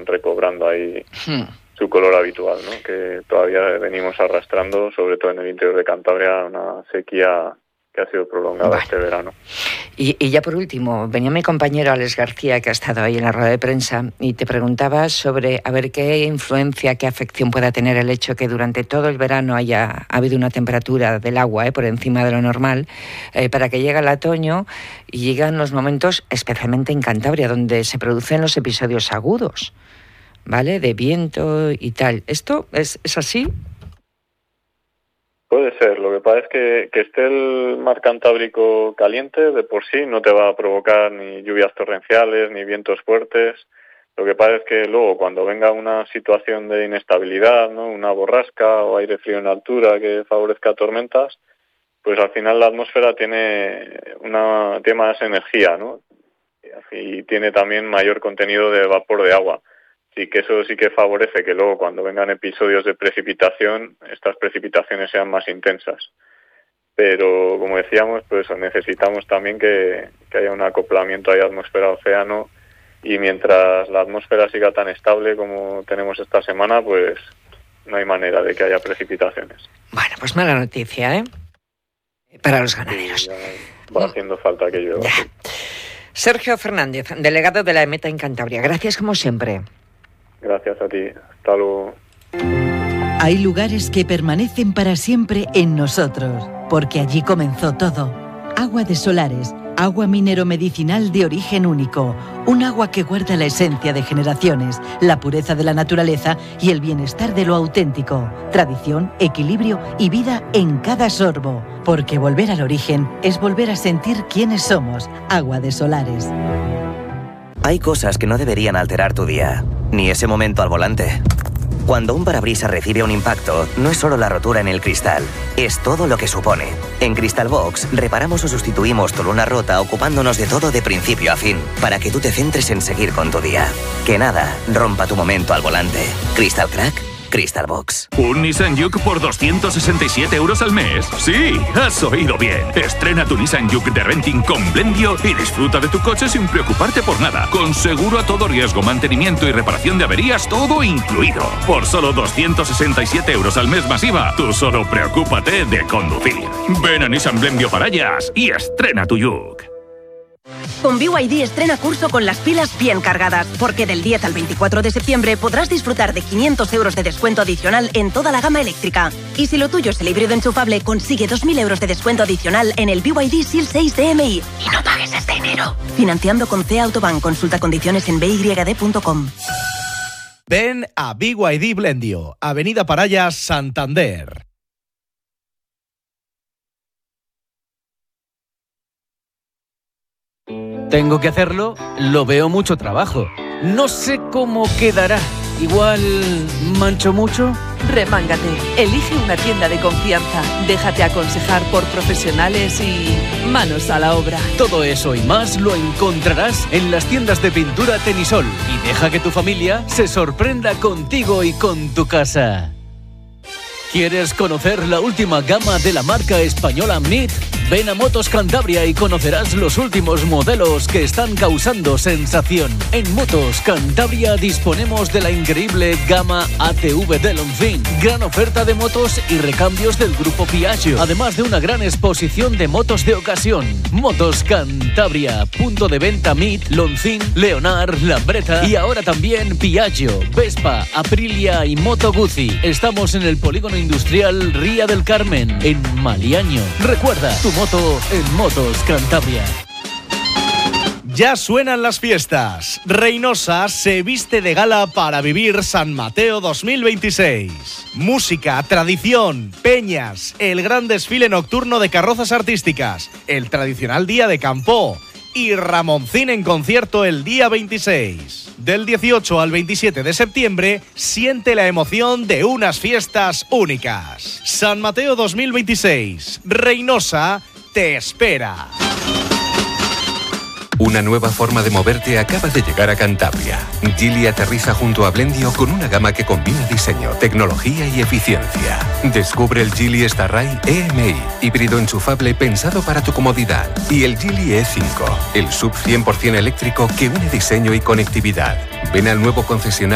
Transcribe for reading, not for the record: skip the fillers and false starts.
recobrando ahí su color habitual, ¿no? Que todavía venimos arrastrando, sobre todo en el interior de Cantabria, una sequía que ha sido prolongada este verano. Y ya por último, venía mi compañero Alex García, que ha estado ahí en la rueda de prensa, y te preguntaba sobre a ver qué influencia, qué afección pueda tener el hecho que durante todo el verano ha habido una temperatura del agua por encima de lo normal, para que llegue el otoño y llegan los momentos, especialmente en Cantabria, donde se producen los episodios agudos, ¿vale? De viento y tal. ¿Esto es así? Puede ser, lo que pasa es que esté el mar Cantábrico caliente de por sí no te va a provocar ni lluvias torrenciales ni vientos fuertes. Lo que pasa es que luego cuando venga una situación de inestabilidad, ¿no? Una borrasca o aire frío en altura que favorezca tormentas, pues al final la atmósfera tiene más energía, ¿no? Y tiene también mayor contenido de vapor de agua. Sí que eso sí que favorece que luego cuando vengan episodios de precipitación, estas precipitaciones sean más intensas. Pero como decíamos, pues necesitamos también que haya un acoplamiento ahí atmósfera-océano, y mientras la atmósfera siga tan estable como tenemos esta semana, pues no hay manera de que haya precipitaciones. Bueno, pues mala noticia, para los ganaderos. Sí, va haciendo falta que llueva. Sergio Fernández, delegado de la EMETA en Cantabria. Gracias como siempre. Gracias a ti. Hasta luego. Hay lugares que permanecen para siempre en nosotros, porque allí comenzó todo. Agua de Solares, agua minero-medicinal de origen único. Un agua que guarda la esencia de generaciones, la pureza de la naturaleza y el bienestar de lo auténtico. Tradición, equilibrio y vida en cada sorbo. Porque volver al origen es volver a sentir quiénes somos. Agua de Solares. Hay cosas que no deberían alterar tu día, ni ese momento al volante. Cuando un parabrisas recibe un impacto, no es solo la rotura en el cristal, es todo lo que supone. En Cristalbox reparamos o sustituimos tu luna rota ocupándonos de todo de principio a fin, para que tú te centres en seguir con tu día. Que nada rompa tu momento al volante. Crystal Crack, Cristalbox. ¿Un Nissan Juke por 267 € al mes? Sí, has oído bien. Estrena tu Nissan Juke de renting con Blendio y disfruta de tu coche sin preocuparte por nada. Con seguro a todo riesgo, mantenimiento y reparación de averías, todo incluido. Por solo 267 € al mes masiva, tú solo preocúpate de conducir. Ven a Nissan Blendio Parallas y estrena tu Juke. Con BYD estrena curso con las pilas bien cargadas, porque del 10 al 24 de septiembre podrás disfrutar de 500 € de descuento adicional en toda la gama eléctrica. Y si lo tuyo es el híbrido enchufable, consigue 2.000 € de descuento adicional en el BYD SEAL 6 DMI. Y no pagues hasta enero. Financiando con CEA Autobank. Consulta condiciones en byd.com. Ven a BYD Blendio, Avenida Parallas, Santander. Tengo que hacerlo, lo veo mucho trabajo. No sé cómo quedará. Igual mancho mucho. Remángate. Elige una tienda de confianza. Déjate aconsejar por profesionales y manos a la obra. Todo eso y más lo encontrarás en las tiendas de pintura Tenisol. Y deja que tu familia se sorprenda contigo y con tu casa. ¿Quieres conocer la última gama de la marca española MIT? Ven a Motos Cantabria y conocerás los últimos modelos que están causando sensación. En Motos Cantabria disponemos de la increíble gama ATV de Loncin, gran oferta de motos y recambios del grupo Piaggio, además de una gran exposición de motos de ocasión. Motos Cantabria, punto de venta MIT, Loncin, Leonard, Lambretta y ahora también Piaggio, Vespa, Aprilia y Moto Guzzi. Estamos en el polígono industrial Ría del Carmen, en Maliaño. Recuerda, tu moto en Motos Cantabria. Ya suenan las fiestas. Reinosa se viste de gala para vivir San Mateo 2026. Música, tradición, peñas, el gran desfile nocturno de carrozas artísticas, el tradicional día de campo y Ramoncín en concierto el día 26. Del 18 al 27 de septiembre, siente la emoción de unas fiestas únicas. San Mateo 2026. Reinosa te espera. Una nueva forma de moverte acaba de llegar a Cantabria. Geely aterriza junto a Blendio con una gama que combina diseño, tecnología y eficiencia. Descubre el Geely Starray EMI, híbrido enchufable pensado para tu comodidad. Y el Geely E5, el SUV 100% eléctrico que une diseño y conectividad. Ven al nuevo concesionario